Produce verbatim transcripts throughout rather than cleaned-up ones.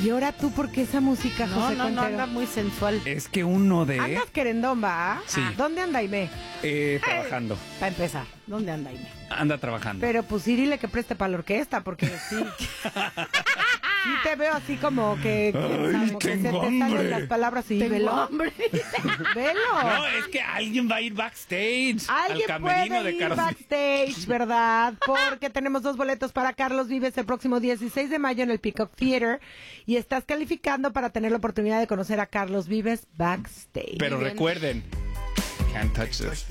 Y ahora tú, ¿por qué esa música, No, José no, no, Cuentero? anda muy sensual. Es que uno de... Andas querendón, ¿va? Sí. ¿Dónde anda Aimé? Eh, trabajando. Para empezar, ¿dónde anda Aime? Anda trabajando. Pero pues sí, dile que preste para la orquesta, porque sí. Sí te veo así como que, que, Ay, como que se te tengo salen hambre. las palabras y Tengo velo. hambre. Velo. No, es que alguien va a ir backstage. Alguien al camerino puede de ir Carlos. backstage, ¿verdad? Porque tenemos dos boletos para Carlos Vives el próximo dieciséis de mayo en el Peacock Theater y estás calificando para tener la oportunidad de conocer a Carlos Vives backstage. Pero Muy bien. recuerden, can't touch this.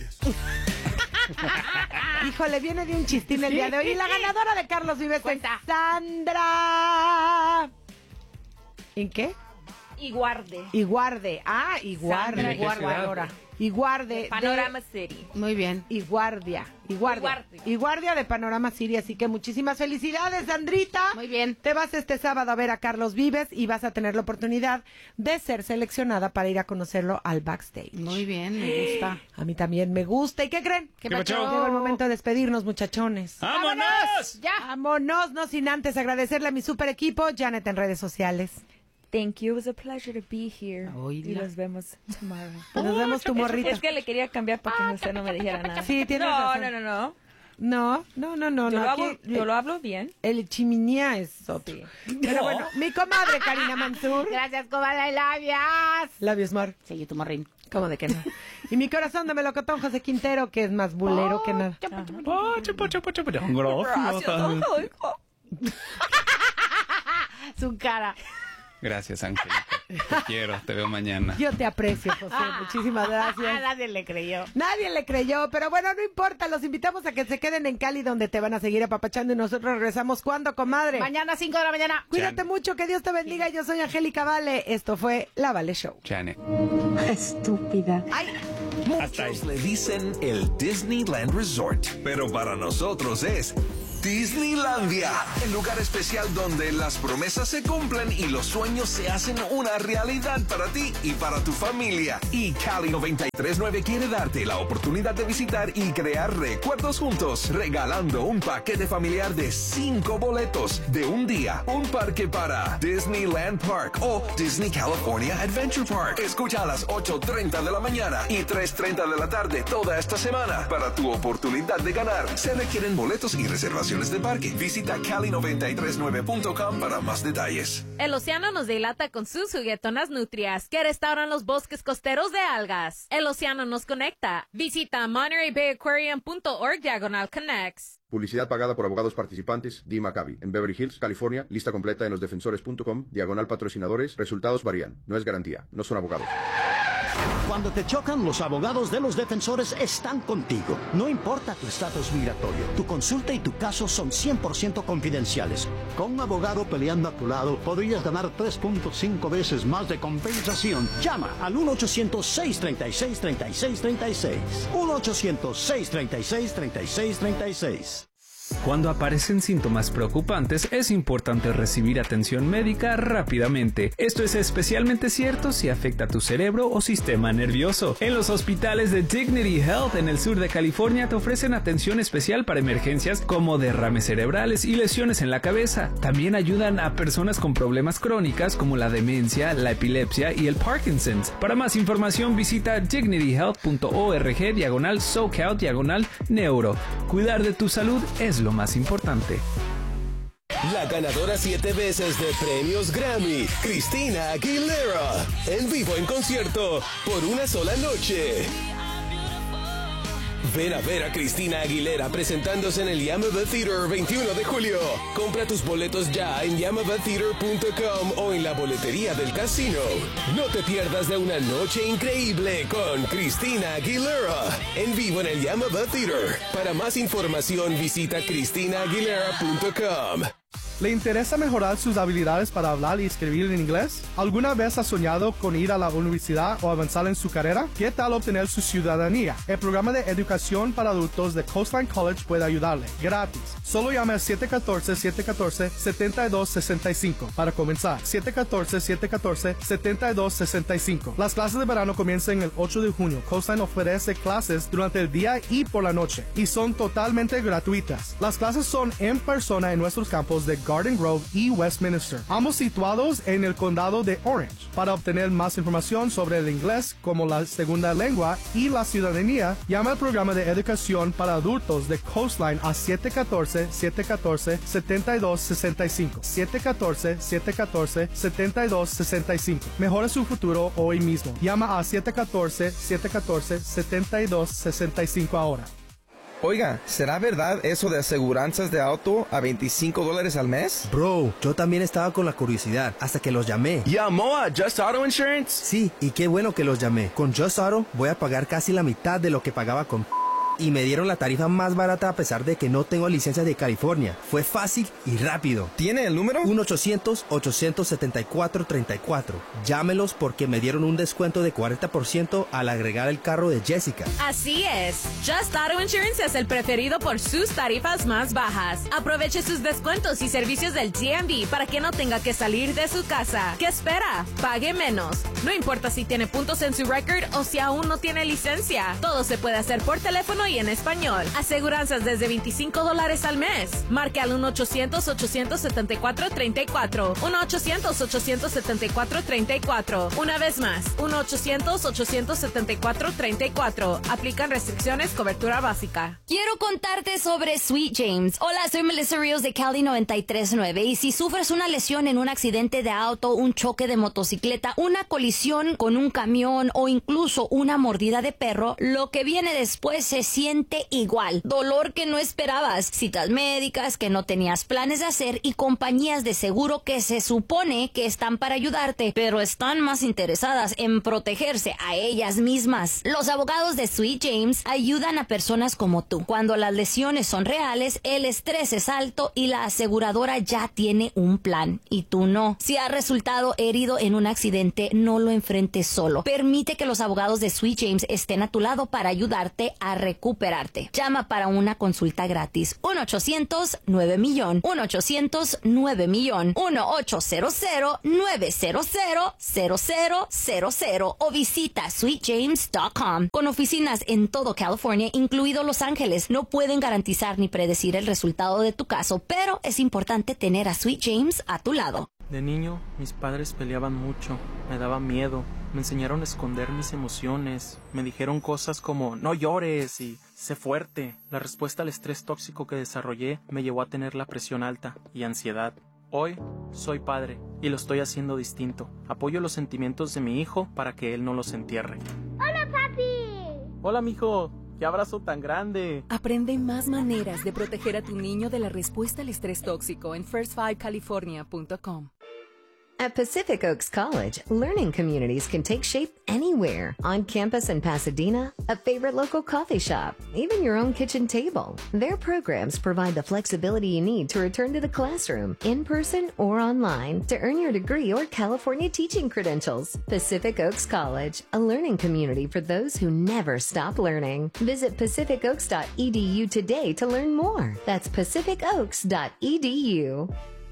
Híjole, viene de un chistín el día de hoy y la ganadora de Carlos Vives Cuenta. es Sandra. ¿En qué? Iguarde. Iguarde. Ah, Iguarde. Sandra Iguarde. Iguarde. Iguarde. Panorama City. Muy bien. Iguardia. Iguardia. Iguardia. Iguardia de Panorama City. Así que muchísimas felicidades, Sandrita. Muy bien. Te vas este sábado a ver a Carlos Vives y vas a tener la oportunidad de ser seleccionada para ir a conocerlo al backstage. Muy bien, me gusta. A mí también me gusta. ¿Y qué creen? ¿Qué ¿Qué pacho? pacho? Llegó el momento de despedirnos, muchachones. ¡Vámonos! Ya. Vámonos, no sin antes agradecerle a mi super equipo, Janet en redes sociales. Thank you. It was a pleasure to be here. Oíla. Y nos vemos tomorrow. Nos vemos tu morrita. Es que le quería cambiar para que José no me dijera nada. Sí, tienes no, razón. No, no, no, No, no, no, no. Yo, no lo, aquí, hablo, yo eh, lo hablo bien. El chiminía es otro. Sí. Pero bueno, mi comadre Karina Mansur. Gracias, comadre Labias. Labios Mar. Sigue tu morrín. ¿Cómo de que no? Y mi corazón de melocotón José Quintero, que es más bulero que nada. Pacho, pacho, pacho, pacho. Gracias. Gracias. Ay, hijo. Su cara. Gracias, Angélica. Te quiero, te veo mañana. Yo te aprecio, José. Muchísimas Ah, gracias. nadie le creyó. Nadie le creyó, pero bueno, no importa. Los invitamos a que se queden en Cali, donde te van a seguir apapachando y nosotros regresamos. ¿Cuándo, comadre? Mañana cinco de la mañana. Cuídate Chan. mucho, que Dios te bendiga. Yo soy Angélica Vale. Esto fue La Vale Show. Janet. Estúpida. ¡Ay! Hasta ahí. Muchos le dicen el Disneyland Resort, pero para nosotros es Disneylandia, el lugar especial donde las promesas se cumplen y los sueños se hacen una realidad para ti y para tu familia. Y Cali noventa y tres punto nueve quiere darte la oportunidad de visitar y crear recuerdos juntos, regalando un paquete familiar de cinco boletos de un día, un parque para Disneyland Park o Disney California Adventure Park. Escucha a las ocho treinta de la mañana y tres treinta de la tarde toda esta semana para tu oportunidad de ganar. Se requieren boletos y reservaciones de parque. Visita cali noventa y tres nueve punto com para más detalles. El océano nos dilata con sus juguetonas nutrias que restauran los bosques costeros de algas. El océano nos conecta. Visita monterey bay aquarium punto org diagonal connects. Publicidad pagada por abogados participantes, D. Maccabi, en Beverly Hills, California. Lista completa en losdefensores punto com, diagonal patrocinadores. Resultados varían. No es garantía. No son abogados. Cuando te chocan, los abogados de los defensores están contigo. No importa tu estatus migratorio, tu consulta y tu caso son cien por ciento confidenciales. Con un abogado peleando a tu lado, podrías ganar tres punto cinco veces más de compensación. Llama al uno ochocientos, seiscientos treinta y seis, treinta y seis treinta y seis. uno ochocientos, seiscientos treinta y seis, treinta y seis treinta y seis. Cuando aparecen síntomas preocupantes, es importante recibir atención médica rápidamente. Esto es especialmente cierto si afecta tu cerebro o sistema nervioso. En los hospitales de Dignity Health en el sur de California te ofrecen atención especial para emergencias como derrames cerebrales y lesiones en la cabeza. También ayudan a personas con problemas crónicas como la demencia, la epilepsia y el Parkinson's. Para más información visita dignity health punto org diagonal SoCal diagonal neuro. Cuidar de tu salud es lo más importante. La ganadora siete veces de premios Grammy, Christina Aguilera, en vivo en concierto por una sola noche. Ven a ver a Christina Aguilera presentándose en el Yamava Theater veintiuno de julio. Compra tus boletos ya en yamava theater punto com o en la boletería del casino. No te pierdas de una noche increíble con Christina Aguilera en vivo en el Yamava Theater. Para más información visita christina aguilera punto com. ¿Le interesa mejorar sus habilidades para hablar y escribir en inglés? ¿Alguna vez ha soñado con ir a la universidad o avanzar en su carrera? ¿Qué tal obtener su ciudadanía? El programa de educación para adultos de Coastline College puede ayudarle, gratis. Solo llame al siete uno cuatro, siete uno cuatro, siete dos seis cinco para comenzar. siete uno cuatro, siete uno cuatro, siete dos seis cinco. Las clases de verano comienzan el ocho de junio. Coastline ofrece clases durante el día y por la noche y son totalmente gratuitas. Las clases son en persona en nuestros campos de Garden Grove y Westminster, ambos situados en el condado de Orange. Para obtener más información sobre el inglés como la segunda lengua y la ciudadanía, llama al programa de educación para adultos de Coastline a siete uno cuatro, siete uno cuatro, siete dos seis cinco. siete uno cuatro, siete uno cuatro, siete dos seis cinco. Mejora su futuro hoy mismo. Llama a siete uno cuatro, siete uno cuatro, siete dos seis cinco ahora. Oiga, ¿será verdad eso de aseguranzas de auto a veinticinco dólares al mes? Bro, yo también estaba con la curiosidad hasta que los llamé. ¿Llamó a Just Auto Insurance? Sí, y qué bueno que los llamé. Con Just Auto voy a pagar casi la mitad de lo que pagaba con... Y me dieron la tarifa más barata a pesar de que no tengo licencia de California. Fue fácil y rápido. ¿Tiene el número? uno ochocientos, ochocientos setenta y cuatro, treinta y cuatro. Llámelos porque me dieron un descuento de cuarenta por ciento al agregar el carro de Jessica. Así es. Just Auto Insurance es el preferido por sus tarifas más bajas. Aproveche sus descuentos y servicios del D M V para que no tenga que salir de su casa. ¿Qué espera? Pague menos. No importa si tiene puntos en su record o si aún no tiene licencia. Todo se puede hacer por teléfono y en español. Aseguranzas desde veinticinco dólares al mes. Marque al uno ochocientos, ochocientos setenta y cuatro, treinta y cuatro. uno ochocientos, ochocientos setenta y cuatro, treinta y cuatro. Una vez más, uno ochocientos, ochocientos setenta y cuatro, treinta y cuatro. Aplican restricciones, cobertura básica. Quiero contarte sobre Sweet James. Hola, soy Melissa Ríos de Cali noventa y tres punto nueve y si sufres una lesión en un accidente de auto, un choque de motocicleta, una colisión con un camión o incluso una mordida de perro, lo que viene después se siente igual. Dolor que no esperabas, citas médicas que no tenías planes de hacer y compañías de seguro que se supone que están para ayudarte, pero están más interesadas en protegerse a ellas mismas. Los abogados de Sweet James ayudan a personas como tú. Cuando las lesiones son reales, el estrés es alto y la aseguradora ya tiene un plan y tú no. Si has resultado herido en un accidente, no lo enfrentes solo. Permite que los abogados de Sweet James estén a tu lado para ayudarte a recuperarte. Llama para una consulta gratis. uno ochocientos, nueve millón. uno ochocientos, nueve millón. uno ochocientos, nueve cero cero, cero cero cero cero o visita sweet james punto com. Con oficinas en todo California, incluido Los Ángeles, no pueden garantizar ni predecir el resultado de tu caso, pero es importante tener a Sweet James a tu lado. De niño, mis padres peleaban mucho, me daba miedo, me enseñaron a esconder mis emociones, me dijeron cosas como no llores y sé fuerte. La respuesta al estrés tóxico que desarrollé me llevó a tener la presión alta y ansiedad. Hoy soy padre y lo estoy haciendo distinto. Apoyo los sentimientos de mi hijo para que él no los entierre. ¡Hola, papi! Hola, mijo. ¡Qué abrazo tan grande! Aprende más maneras de proteger a tu niño de la respuesta al estrés tóxico en first five california punto com. At Pacific Oaks College, learning communities can take shape anywhere. On campus in Pasadena, a favorite local coffee shop, even your own kitchen table. Their programs provide the flexibility you need to return to the classroom, in person or online, to earn your degree or California teaching credentials. Pacific Oaks College, a learning community for those who never stop learning. Visit pacific oaks dot e d u today to learn more. That's pacific oaks dot e d u.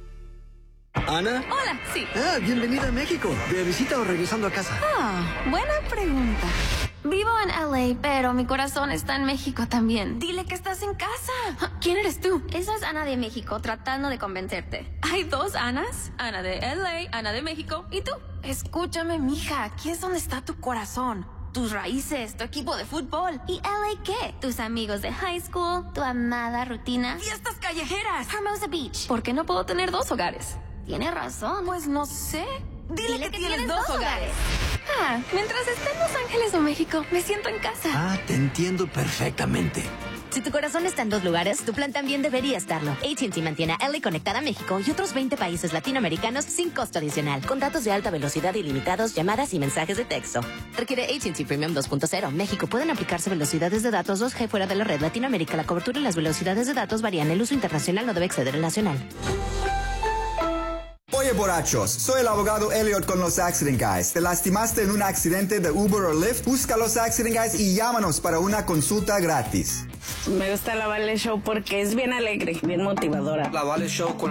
¿Ana? Hola, sí. Ah, bienvenida a México. ¿De visita o regresando a casa? Ah, buena pregunta. Vivo en L A, pero mi corazón está en México también. Dile que estás en casa. ¿Quién eres tú? Esa es Ana de México, tratando de convencerte. ¿Hay dos Anas? Ana de L A, Ana de México. ¿Y tú? Escúchame, mija. Aquí es donde está tu corazón. Tus raíces, tu equipo de fútbol. ¿Y L A qué? Tus amigos de high school, tu amada rutina. ¡Fiestas callejeras! Hermosa Beach. ¿Por qué no puedo tener dos hogares? Tienes razón. Pues no sé. Dile, Dile que, que tienes, tienes dos dos hogares. Ah, mientras esté en Los Ángeles o México, me siento en casa. Ah, te entiendo perfectamente. Si tu corazón está en dos lugares, tu plan también debería estarlo. A T and T mantiene a L A conectada a México y otros veinte países latinoamericanos sin costo adicional. Con datos de alta velocidad ilimitados, llamadas y mensajes de texto. Requiere A T and T Premium dos punto cero. México. Pueden aplicarse velocidades de datos dos G fuera de la red. Latinoamérica. La cobertura y las velocidades de datos varían. El uso internacional no debe exceder el nacional. Oye, borrachos, soy el abogado Elliot con los Accident Guys. ¿Te lastimaste en un accidente de Uber o Lyft? Busca los Accident Guys y llámanos para una consulta gratis. Me gusta la Vale Show porque es bien alegre, bien motivadora. La Vale Show con